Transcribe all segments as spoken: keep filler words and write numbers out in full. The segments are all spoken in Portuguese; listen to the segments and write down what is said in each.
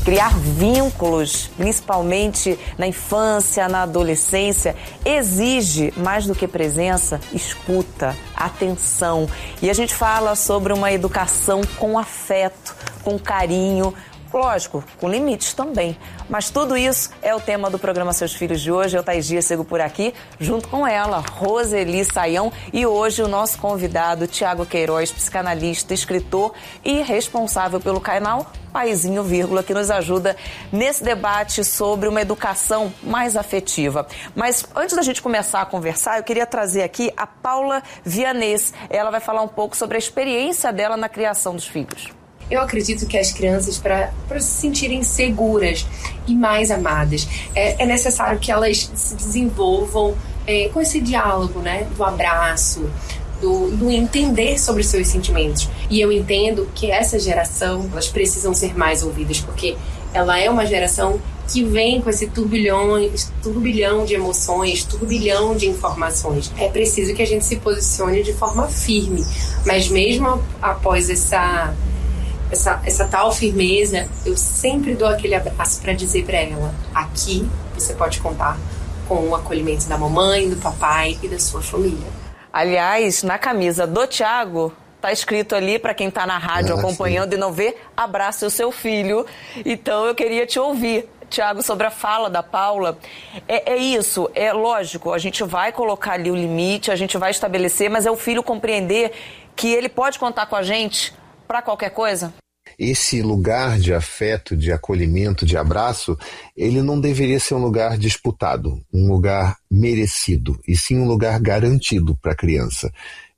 Criar vínculos, principalmente na infância, na adolescência, exige mais do que presença, escuta, atenção. E a gente fala sobre uma educação com afeto, com carinho, lógico, com limites também. Mas tudo isso é o tema do programa Seus Filhos de hoje. Eu, Thaís Dias, sigo por aqui, junto com ela, Roseli Saião. E hoje o nosso convidado, Tiago Queiroz, psicanalista, escritor e responsável pelo canal Paizinho Vírgula, que nos ajuda nesse debate sobre uma educação mais afetiva. Mas antes da gente começar a conversar, eu queria trazer aqui a Paula Vianês. Ela vai falar um pouco sobre a experiência dela na criação dos filhos. Eu acredito que as crianças, para se sentirem seguras e mais amadas, é, é necessário que elas se desenvolvam é, com esse diálogo, né, do abraço, do, do entender sobre os seus sentimentos. E eu entendo que essa geração, elas precisam ser mais ouvidas, porque ela é uma geração que vem com esse turbilhão, turbilhão de emoções, turbilhão de informações. É preciso que a gente se posicione de forma firme, mas mesmo após essa... Essa, essa tal firmeza, eu sempre dou aquele abraço para dizer para ela: aqui você pode contar com o acolhimento da mamãe, do papai e da sua família. Aliás, na camisa do Tiago, tá escrito ali, para quem tá na rádio ah, acompanhando sim. e não vê, abrace o seu filho. Então eu queria te ouvir, Tiago, sobre a fala da Paula. É, é isso, é lógico, a gente vai colocar ali o limite, a gente vai estabelecer, mas é o filho compreender que ele pode contar com a gente para qualquer coisa? Esse lugar de afeto, de acolhimento, de abraço, ele não deveria ser um lugar disputado, um lugar merecido, e sim um lugar garantido para a criança.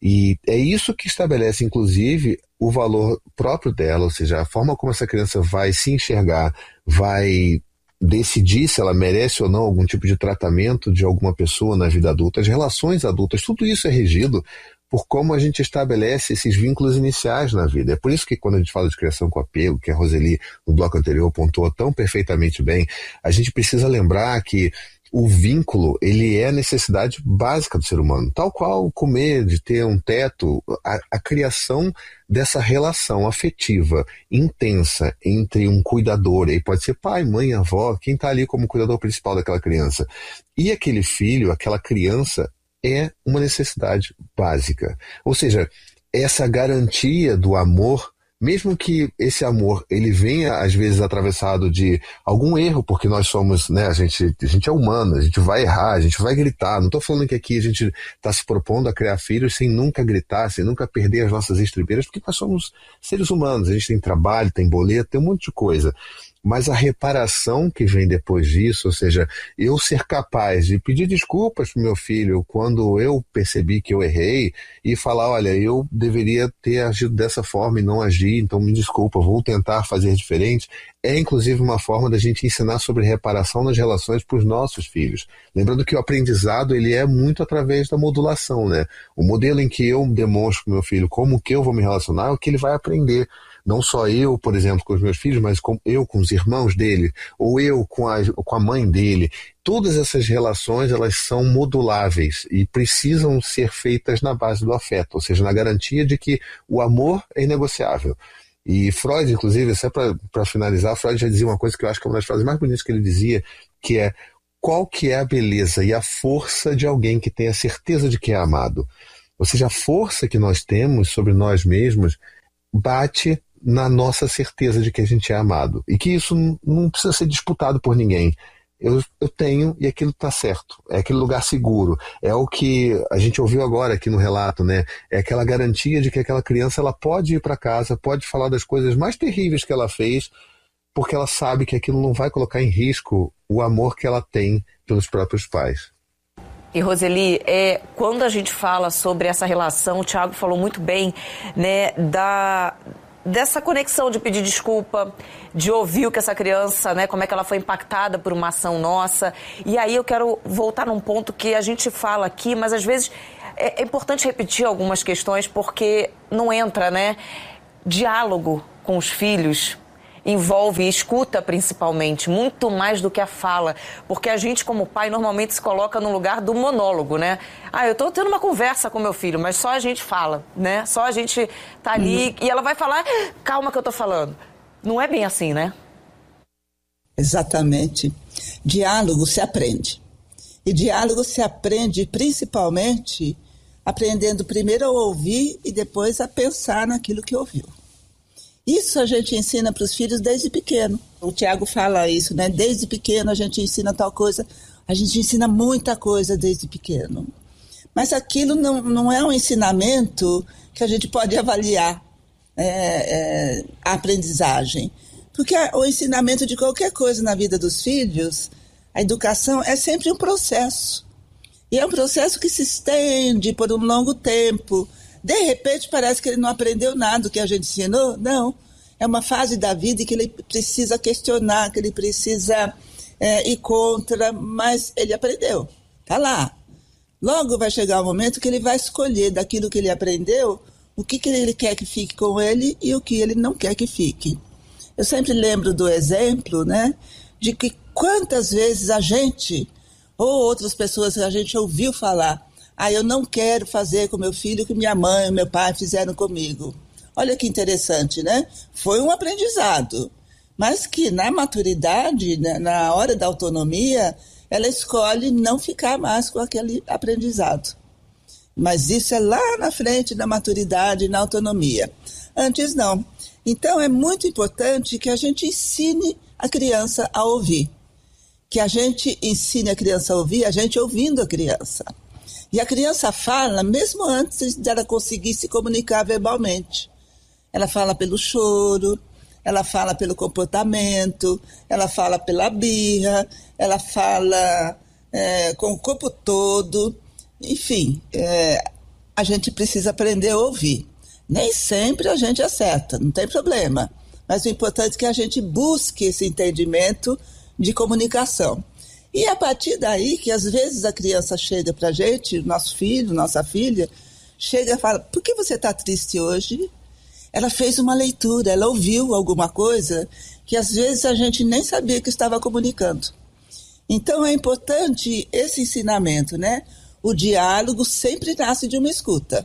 E é isso que estabelece, inclusive, o valor próprio dela, ou seja, a forma como essa criança vai se enxergar, vai decidir se ela merece ou não algum tipo de tratamento de alguma pessoa na vida adulta, as relações adultas, tudo isso é regido por como a gente estabelece esses vínculos iniciais na vida. É por isso que quando a gente fala de criação com apego, que a Roseli no bloco anterior pontuou tão perfeitamente bem, a gente precisa lembrar que o vínculo, ele é a necessidade básica do ser humano. Tal qual comer, de ter um teto, a, a criação dessa relação afetiva intensa entre um cuidador, aí pode ser pai, mãe, avó, quem está ali como cuidador principal daquela criança, e aquele filho, aquela criança, é uma necessidade básica. Ou seja, essa garantia do amor, mesmo que esse amor ele venha às vezes atravessado de algum erro, porque nós somos, né, a gente, a gente é humano, a gente vai errar, a gente vai gritar. Não estou falando que aqui a gente está se propondo a criar filhos sem nunca gritar, sem nunca perder as nossas estribeiras, porque nós somos seres humanos, a gente tem trabalho, tem boleto, tem um monte de coisa. Mas a reparação que vem depois disso, ou seja, eu ser capaz de pedir desculpas para o meu filho quando eu percebi que eu errei e falar, olha, eu deveria ter agido dessa forma e não agi, então me desculpa, vou tentar fazer diferente, é inclusive uma forma da gente ensinar sobre reparação nas relações para os nossos filhos. Lembrando que o aprendizado ele é muito através da modulação, né? O modelo em que eu demonstro para o meu filho como que eu vou me relacionar é o que ele vai aprender. Não só eu, por exemplo, com os meus filhos, mas com, eu com os irmãos dele, ou eu com a, com a mãe dele. Todas essas relações, elas são moduláveis e precisam ser feitas na base do afeto, ou seja, na garantia de que o amor é inegociável. E Freud, inclusive, só para finalizar, Freud já dizia uma coisa que eu acho que é uma das frases mais bonitas que ele dizia, que é: qual que é a beleza e a força de alguém que tem a certeza de que é amado? Ou seja, a força que nós temos sobre nós mesmos bate na nossa certeza de que a gente é amado. E que isso não precisa ser disputado por ninguém. Eu, eu tenho e aquilo está certo. É aquele lugar seguro. É o que a gente ouviu agora aqui no relato, né? É aquela garantia de que aquela criança ela pode ir para casa, pode falar das coisas mais terríveis que ela fez, porque ela sabe que aquilo não vai colocar em risco o amor que ela tem pelos próprios pais. E Roseli, é, quando a gente fala sobre essa relação, o Tiago falou muito bem, né, da... dessa conexão de pedir desculpa, de ouvir o que essa criança, né, como é que ela foi impactada por uma ação nossa. E aí eu quero voltar num ponto que a gente fala aqui, mas às vezes é, é importante repetir algumas questões porque não entra, né? Diálogo com os filhos envolve escuta principalmente, muito mais do que a fala, porque a gente como pai normalmente se coloca no lugar do monólogo, né? Ah, eu tô tendo uma conversa com meu filho, mas só a gente fala, né? Só a gente tá ali uhum. e ela vai falar, calma que eu tô falando. Não é bem assim, né? Exatamente. Diálogo se aprende. E diálogo se aprende principalmente aprendendo primeiro a ouvir e depois a pensar naquilo que ouviu. Isso a gente ensina para os filhos desde pequeno. O Tiago fala isso, né? Desde pequeno a gente ensina tal coisa. A gente ensina muita coisa desde pequeno. Mas aquilo não, não é um ensinamento que a gente pode avaliar é, é, a aprendizagem. Porque o ensinamento de qualquer coisa na vida dos filhos, a educação é sempre um processo. E é um processo que se estende por um longo tempo. De repente parece que ele não aprendeu nada do que a gente ensinou. Não, é uma fase da vida que ele precisa questionar, que ele precisa é, ir contra, mas ele aprendeu, está lá. Logo vai chegar o momento que ele vai escolher daquilo que ele aprendeu, o que, que ele quer que fique com ele e o que ele não quer que fique. Eu sempre lembro do exemplo, né, de que quantas vezes a gente, ou outras pessoas que a gente ouviu falar, ah, eu não quero fazer com meu filho o que minha mãe e meu pai fizeram comigo. Olha que interessante, né? Foi um aprendizado, mas que na maturidade, na hora da autonomia, ela escolhe não ficar mais com aquele aprendizado. Mas isso é lá na frente da maturidade e na autonomia. Antes não. Então é muito importante que a gente ensine a criança a ouvir. Que a gente ensine a criança a ouvir, a gente ouvindo a criança. E a criança fala mesmo antes dela conseguir se comunicar verbalmente. Ela fala pelo choro, ela fala pelo comportamento, ela fala pela birra, ela fala é, com o corpo todo. Enfim, é, a gente precisa aprender a ouvir. Nem sempre a gente acerta, não tem problema. Mas o importante é que a gente busque esse entendimento de comunicação. E a partir daí que às vezes a criança chega para a gente, nosso filho, nossa filha, chega e fala, por que você está triste hoje? Ela fez uma leitura, ela ouviu alguma coisa que às vezes a gente nem sabia que estava comunicando. Então é importante esse ensinamento, né? O diálogo sempre nasce de uma escuta.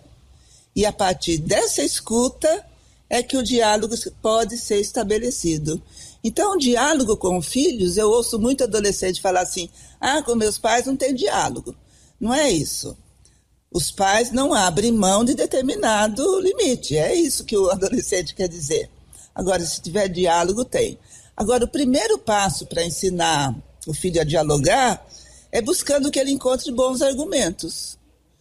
E a partir dessa escuta é que o diálogo pode ser estabelecido. Então, o diálogo com filhos, eu ouço muito adolescente falar assim, ah, com meus pais não tem diálogo. Não é isso. Os pais não abrem mão de determinado limite. É isso que o adolescente quer dizer. Agora, se tiver diálogo, tem. Agora, o primeiro passo para ensinar o filho a dialogar é buscando que ele encontre bons argumentos.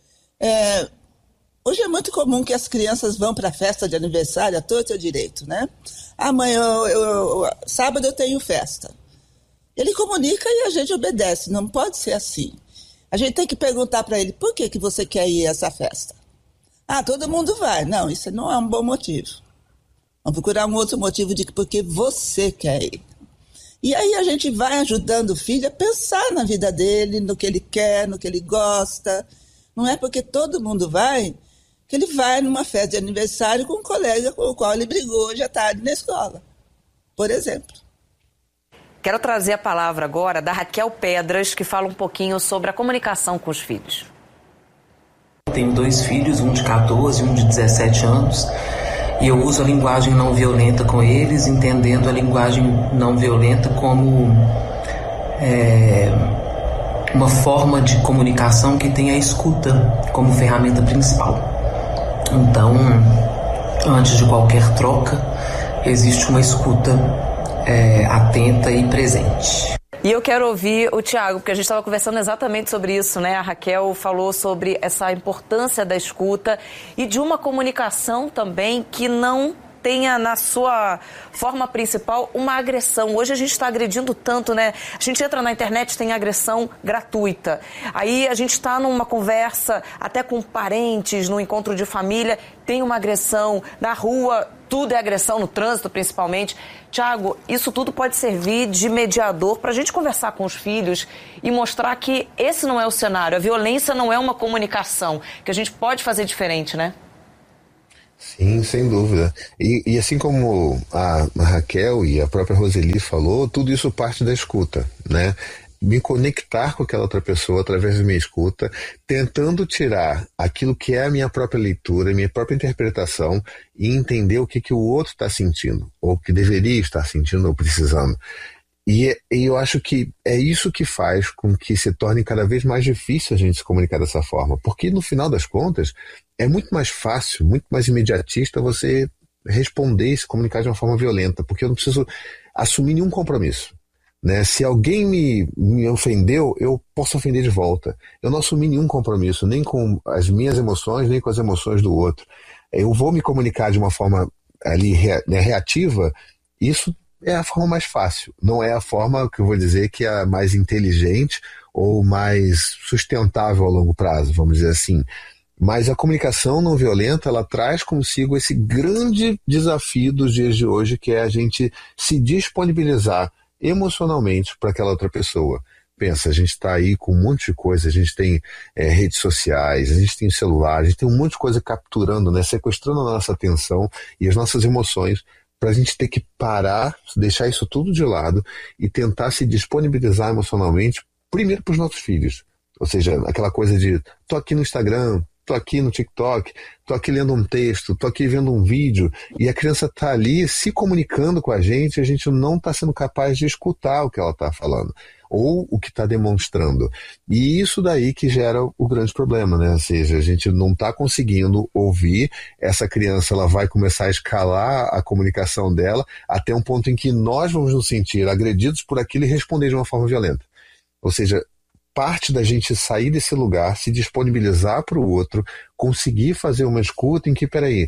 É, hoje é muito comum que as crianças vão para a festa de aniversário, a torto e a direito, né? Ah, mãe, eu, eu, eu, sábado eu tenho festa. Ele comunica e a gente obedece. Não pode ser assim. A gente tem que perguntar para ele, por que, que você quer ir a essa festa? Ah, todo mundo vai. Não, isso não é um bom motivo. Vamos procurar um outro motivo de porque você quer ir. E aí a gente vai ajudando o filho a pensar na vida dele, no que ele quer, no que ele gosta. Não é porque todo mundo vai que ele vai numa festa de aniversário com um colega com o qual ele brigou hoje à tarde na escola, por exemplo. Quero trazer a palavra agora da Raquel Pedras, que fala um pouquinho sobre a comunicação com os filhos. Tenho dois filhos, um de catorze e um de dezessete anos, e eu uso a linguagem não violenta com eles, entendendo a linguagem não violenta como é, uma forma de comunicação que tem a escuta como ferramenta principal. Então, antes de qualquer troca, existe uma escuta é, atenta e presente. E eu quero ouvir o Tiago, porque a gente estava conversando exatamente sobre isso, né? A Raquel falou sobre essa importância da escuta e de uma comunicação também que não tenha na sua forma principal uma agressão. Hoje a gente está agredindo tanto, né? A gente entra na internet, tem agressão gratuita. Aí a gente está numa conversa até com parentes, no encontro de família, tem uma agressão na rua, tudo é agressão, no trânsito principalmente. Tiago, isso tudo pode servir de mediador para a gente conversar com os filhos e mostrar que esse não é o cenário, a violência não é uma comunicação, que a gente pode fazer diferente, né? Sim, sem dúvida. E, e assim como a, a Raquel e a própria Roseli falou, tudo isso parte da escuta, né? Me conectar com aquela outra pessoa através da minha escuta, tentando tirar aquilo que é a minha própria leitura, a minha própria interpretação e entender o que, que o outro está sentindo, ou que deveria estar sentindo ou precisando. E, é, e eu acho que é isso que faz com que se torne cada vez mais difícil a gente se comunicar dessa forma. Porque, no final das contas, é muito mais fácil, muito mais imediatista você responder e se comunicar de uma forma violenta, porque eu não preciso assumir nenhum compromisso. Né? Se alguém me, me ofendeu, eu posso ofender de volta. Eu não assumi nenhum compromisso, nem com as minhas emoções, nem com as emoções do outro. Eu vou me comunicar de uma forma ali né, reativa, isso é a forma mais fácil. Não é a forma que eu vou dizer que é a mais inteligente ou mais sustentável a longo prazo, vamos dizer assim. Mas a comunicação não violenta, ela traz consigo esse grande desafio dos dias de hoje, que é a gente se disponibilizar emocionalmente para aquela outra pessoa. Pensa, a gente está aí com um monte de coisa, a gente tem é, redes sociais, a gente tem celular, a gente tem um monte de coisa capturando, né, sequestrando a nossa atenção e as nossas emoções, para a gente ter que parar, deixar isso tudo de lado e tentar se disponibilizar emocionalmente, primeiro para os nossos filhos. Ou seja, aquela coisa de, tô aqui no Instagram, tô aqui no TikTok, tô aqui lendo um texto, tô aqui vendo um vídeo, e a criança tá ali se comunicando com a gente, e a gente não tá sendo capaz de escutar o que ela tá falando, ou o que está demonstrando. E isso daí que gera o grande problema, né? Ou seja, a gente não tá conseguindo ouvir, essa criança ela vai começar a escalar a comunicação dela até um ponto em que nós vamos nos sentir agredidos por aquilo e responder de uma forma violenta. Ou seja, parte da gente sair desse lugar, se disponibilizar para o outro, conseguir fazer uma escuta em que, peraí,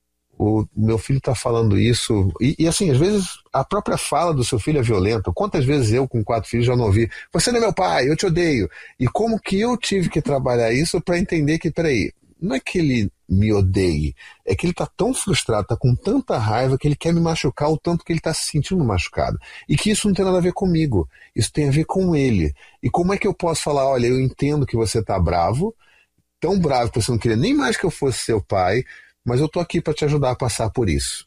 o meu filho está falando isso, e, e assim, às vezes a própria fala do seu filho é violenta. Quantas vezes eu com quatro filhos já não ouvi, você não é meu pai, eu te odeio. E como que eu tive que trabalhar isso para entender que, peraí, não é que ele me odeie, é que ele está tão frustrado, está com tanta raiva que ele quer me machucar o tanto que ele está se sentindo machucado. E que isso não tem nada a ver comigo, isso tem a ver com ele. E como é que eu posso falar, olha, eu entendo que você está bravo, tão bravo que você não queria nem mais que eu fosse seu pai, mas eu estou aqui para te ajudar a passar por isso.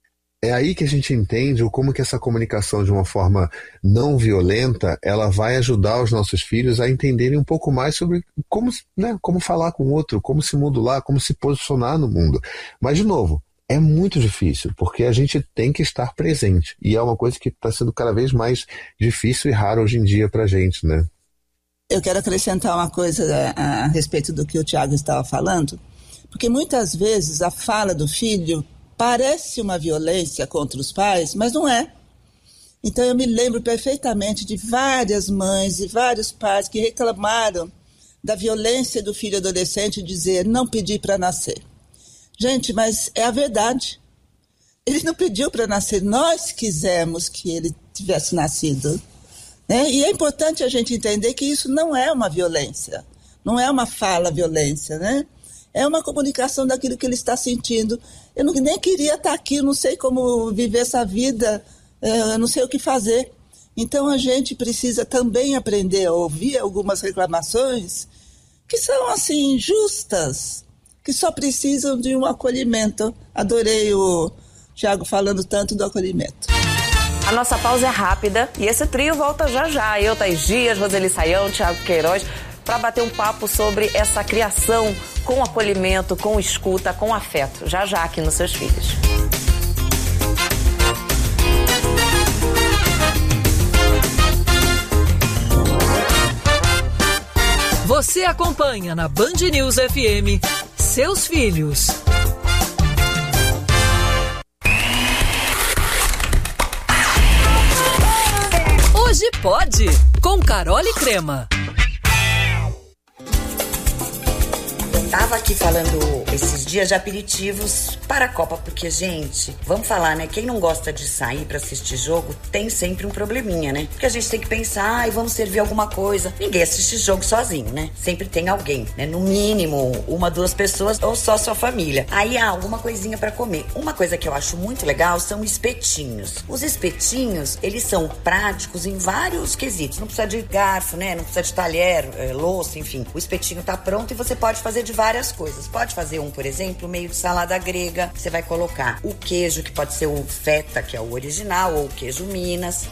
É aí que a gente entende como que essa comunicação de uma forma não violenta, ela vai ajudar os nossos filhos a entenderem um pouco mais sobre como, né, como falar com o outro, como se modular, como se posicionar no mundo. Mas, de novo, é muito difícil, porque a gente tem que estar presente. E é uma coisa que está sendo cada vez mais difícil e raro hoje em dia para a gente, né? Eu quero acrescentar uma coisa a, a respeito do que o Tiago estava falando, porque muitas vezes a fala do filho parece uma violência contra os pais, mas não é. Então eu me lembro perfeitamente de várias mães e vários pais que reclamaram da violência do filho adolescente, dizer, não pedi para nascer. Gente, mas é a verdade. Ele não pediu para nascer, nós quisemos que ele tivesse nascido. Né? E é importante a gente entender que isso não é uma violência, não é uma fala violência, né? É uma comunicação daquilo que ele está sentindo. Eu não, nem queria estar aqui, eu não sei como viver essa vida, eu não sei o que fazer. Então a gente precisa também aprender a ouvir algumas reclamações que são assim justas, que só precisam de um acolhimento. Adorei o Tiago falando tanto do acolhimento. A nossa pausa é rápida e esse trio volta já já. Eu, Thaís Dias, Roseli Saião, Tiago Queiroz, para bater um papo sobre essa criação com acolhimento, com escuta, com afeto. Já já aqui nos Seus Filhos. Você acompanha na Band News F M Seus Filhos. Hoje pode, com Carole Crema. Tava aqui falando esses dias de aperitivos para a Copa, porque, gente, vamos falar, né? Quem não gosta de sair para assistir jogo tem sempre um probleminha, né? Porque a gente tem que pensar, ai, vamos servir alguma coisa. Ninguém assiste jogo sozinho, né? Sempre tem alguém, né? No mínimo, uma, duas pessoas ou só sua família. Aí há alguma coisinha para comer. Uma coisa que eu acho muito legal são espetinhos. Os espetinhos, eles são práticos em vários quesitos. Não precisa de garfo, né? Não precisa de talher, é, louça, enfim. O espetinho tá pronto e você pode fazer de várias coisas. Pode fazer um, por exemplo, meio de salada grega. Você vai colocar o queijo, que pode ser o feta, que é o original, ou o queijo Minas.